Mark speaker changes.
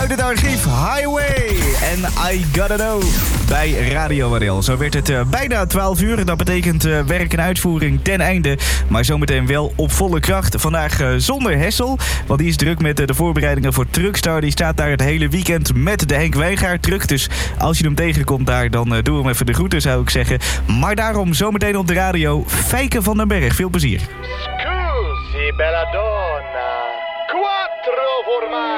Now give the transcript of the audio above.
Speaker 1: uit het archief Highway en I Gotta Know bij Radio Waddel. Zo werd het bijna 12 uur. Dat betekent werk en uitvoering ten einde. Maar zometeen wel op volle kracht. Vandaag zonder Hessel, want die is druk met de voorbereidingen voor Truckstar. Die staat daar het hele weekend met de Henk Wijngaard truck. Dus als je hem tegenkomt daar, dan doe hem even de groeten, zou ik zeggen. Maar daarom zometeen op de radio Fijke van den Berg. Veel plezier.
Speaker 2: Scusi, bella donna. Quattro formaggi.